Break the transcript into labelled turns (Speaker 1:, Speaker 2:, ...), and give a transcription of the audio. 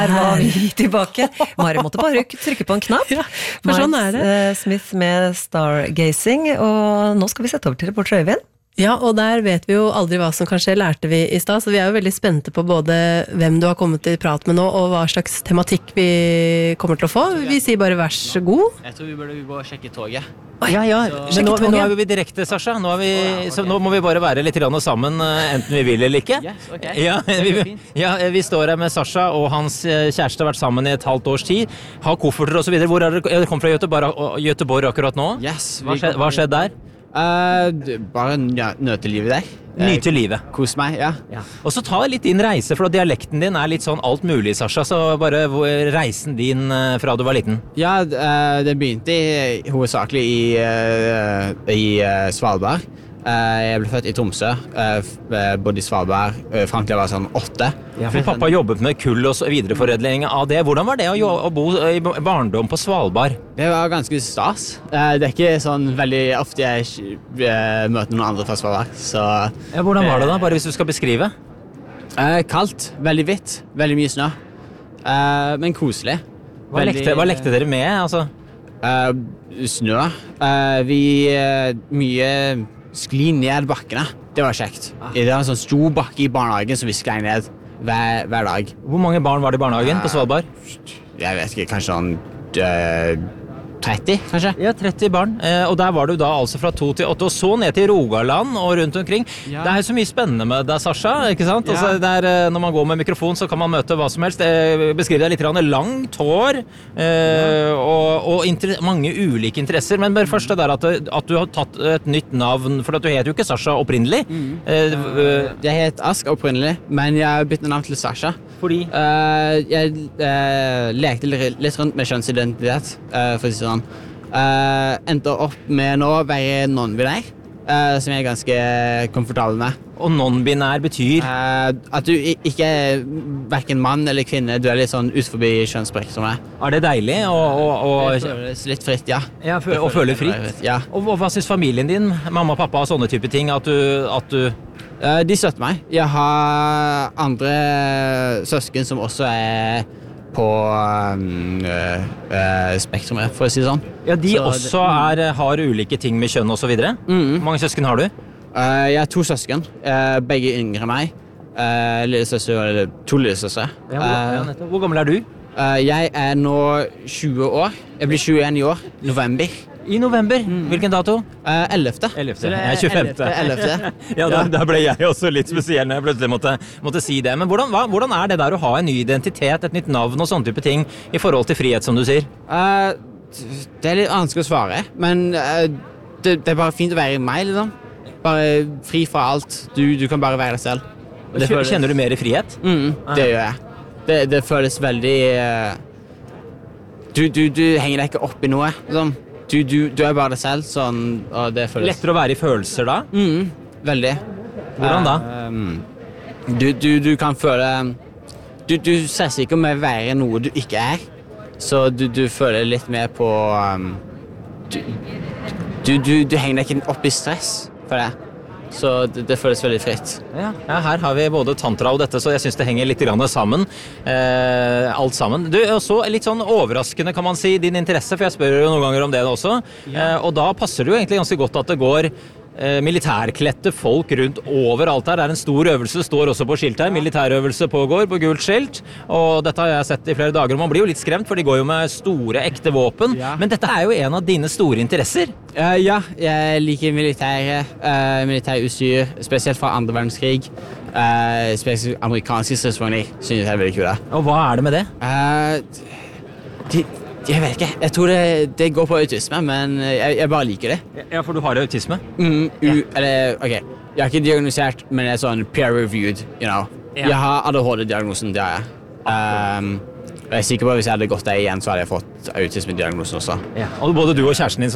Speaker 1: Her var vi tilbake. Mari måtte bare trykke på en knapp.
Speaker 2: Ja, for sånn det.
Speaker 1: Smith med Stargazing, og nå skal vi sette over til reporter Øyvind.
Speaker 2: Ja, og der vet vi jo aldri hva som kan skje, lærte vi i stad, så vi er jo veldig spente på både hvem du har kommet til prat med nå, og hva slags tematikk vi kommer til å få. Vi sier bare vær så god.
Speaker 3: Jeg tror vi burde gå og sjekke toget.
Speaker 4: Ja, men nå er vi direkte, Sasha. Så nå må vi bare være litt sammen, enten vi vil eller ikke.
Speaker 3: Yes, ok.
Speaker 4: Vi står her med Sasha, og hans kjæreste har vært sammen i et halvt års tid. Har kofferter og så videre. Hvor er dere kommet fra Göteborg akkurat nå?
Speaker 3: Yes.
Speaker 4: Hva skjedde der?
Speaker 3: Bare nøte livet der.
Speaker 4: Nyte livet.
Speaker 3: Kos meg, ja.
Speaker 4: Og så ta litt din reise, for dialekten din er litt sånn alt mulig, Sasha, så bare reisen din fra du var liten.
Speaker 3: Ja, det begynte hovedsakelig i Svalbard. Jeg ble født i Tromsø, bodde i Svalbard frem til jeg var sånn 8.
Speaker 4: Ja, for pappa jobbet med kull og videreforedling av det. Hvordan var det å bo i barndom på Svalbard?
Speaker 3: Det var ganske stas. Det ikke sånn veldig ofte jeg møter noen andre fra Svalbard. Så,
Speaker 4: ja, hvordan var det da, bare hvis du skal beskrive?
Speaker 3: Kaldt, veldig hvitt, veldig mye snø. Men koselig.
Speaker 4: Hva lekte dere med, altså?
Speaker 3: Snø. Mye skli ned bakkene. Det var kjekt. Det var en sånn stor bakke i barnehagen som vi sklei ned hver dag.
Speaker 4: Hvor mange barn var det i barnehagen på Svalbard?
Speaker 3: Jeg vet ikke, kanskje sånn 30, kanskje?
Speaker 4: Ja, 30 barn. Og der var du da altså fra 2 til 8, og så ned til Rogaland og rundt omkring. Ja. Det er så mye spennende med deg, Sasha, ikke sant? Ja. Altså, når man går med mikrofon, så kan man møte hva som helst. Beskriv deg litt langt hår, og mange ulike interesser. Men bare først det der at du har tatt et nytt navn, for at du heter jo ikke Sasha opprinnelig.
Speaker 3: Jeg het Ask opprinnelig, men jeg byttet navn til Sasha.
Speaker 4: Fordi?
Speaker 3: Jeg lekte litt rundt med kjønnsidentitet, for å si sånn. Endte opp med nå å være non-binær, som jeg er ganske komfortabel med.
Speaker 4: Og non-binær betyr?
Speaker 3: At du ikke er hverken mann eller kvinne, du er litt sånn ut forbi kjønnsspektrumet.
Speaker 4: Er det deilig?
Speaker 3: Det føles litt fritt, ja.
Speaker 4: Ja, å føle fritt?
Speaker 3: Ja.
Speaker 4: Og hva synes familien din, mamma og pappa, og sånne type ting, at du
Speaker 3: de støtter meg. Jeg har andre søsken som også er på spektrumet, for å si det sånn.
Speaker 4: Ja, de også har ulike ting med kjønn og så videre? Hvor mange søsken har du?
Speaker 3: Jeg har 2 søsken, begge yngre enn meg. Lillesøster, 2 lillesøstre.
Speaker 4: Hvor gammel er du?
Speaker 3: Jeg er nå 20 år. Jeg blir 21 i år, november.
Speaker 4: I november? Hvilken dato?
Speaker 3: 11.
Speaker 4: Jeg er 25.
Speaker 3: 11.
Speaker 4: Ja, da ble jeg også litt spesiell når jeg plutselig måtte si det. Men hvordan er det der å ha en ny identitet, et nytt navn og sånne type ting i forhold til frihet, som du sier?
Speaker 3: Det er litt vanskelig å svare, men det er bare fint å være meg, liksom. Bare fri fra alt. Du kan bare være deg selv.
Speaker 4: Kjenner du mer i frihet?
Speaker 3: Det gjør jeg. Det føles veldig Du henger deg ikke opp i noe, liksom. Du er bare deg selv, sånn, og det føles...
Speaker 4: Lettere å være i følelser da?
Speaker 3: Veldig.
Speaker 4: Hvordan da?
Speaker 3: Du kan føle... Du stresser ikke med å være noe du ikke er, så du føler litt mer på... Du henger deg ikke opp i stress for det. Så det føles veldig fritt.
Speaker 4: Ja, her har vi både tantra og dette, så jeg synes det henger litt sammen. Alt sammen. Du, så litt sånn overraskende, kan man si, din interesse, for jeg spør jo noen ganger om det også. Og da passer det jo egentlig ganske godt at det går militærklette folk rundt overalt her. Det er en stor øvelse, står også på skilt her. Militærøvelse pågår på gult skilt, og dette har jeg sett i flere dager. Man blir jo litt skremt, for de går jo med store, ekte våpen. Ja. Men dette er jo en av dine store interesser.
Speaker 3: Ja, jeg liker militærutstyr, spesielt fra 2. verdenskrig. Spesielt amerikanske stridsvogner, synes jeg er veldig kule.
Speaker 4: Og hva er det med det?
Speaker 3: Jeg vet ikke. Jeg tror det går på autisme, men jeg bare liker det.
Speaker 4: Ja, for du har autisme?
Speaker 3: Ok. Jeg har ikke diagnosert, men jeg er sånn peer-reviewed, you know. Jeg har ADHD-diagnosen, det har jeg. Jeg er sikker på at hvis jeg hadde gått der igjen, så hadde jeg fått autisme-diagnosen også.
Speaker 4: Ja. Og både du og kjæresten din